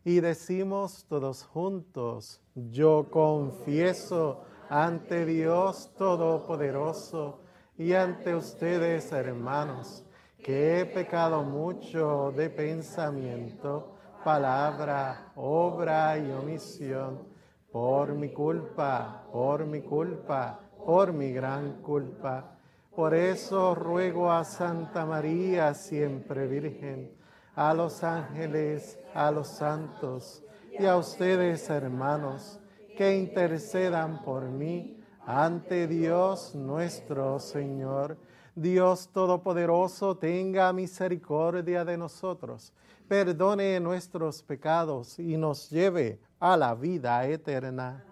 Y decimos todos juntos, yo confieso ante Dios Todopoderoso y ante ustedes, hermanos, que he pecado mucho de pensamiento, palabra, obra y omisión, por mi culpa, por mi culpa, por mi gran culpa. Por eso ruego a Santa María, siempre Virgen, a los ángeles, a los santos y a ustedes, hermanos, que intercedan por mí ante Dios nuestro Señor. Dios Todopoderoso, tenga misericordia de nosotros, perdone nuestros pecados y nos lleve a la vida eterna.